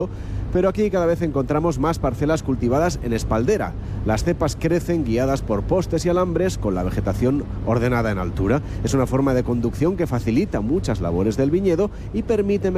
Pero aquí cada vez encontramos más parcelas cultivadas en espaldera. Las cepas crecen guiadas por postes y alambres con la vegetación ordenada en altura. Es una forma de conducción que facilita muchas labores del viñedo y permite